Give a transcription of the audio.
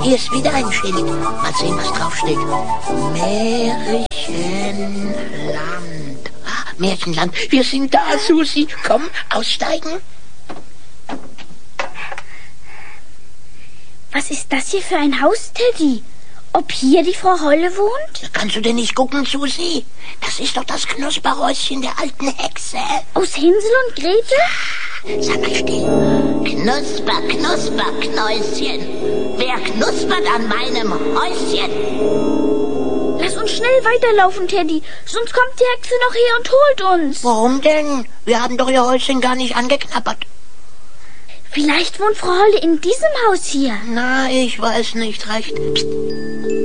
hier ist wieder ein Schild. Mal sehen, was draufsteht. Märchenland. Ah, Märchenland. Wir sind da, Susi. Komm, aussteigen. Was ist das hier für ein Haus, Teddy? Ob hier die Frau Holle wohnt? Kannst du denn nicht gucken, Susi? Das ist doch das Knusperhäuschen der alten Hexe. Aus Hänsel und Gretel? Sag mal still. Knusper, Knusper, Knäuschen. Wer knuspert an meinem Häuschen? Lass uns schnell weiterlaufen, Teddy. Sonst kommt die Hexe noch her und holt uns. Warum denn? Wir haben doch ihr Häuschen gar nicht angeknabbert. Vielleicht wohnt Frau Holle in diesem Haus hier. Na, ich weiß nicht recht. Psst.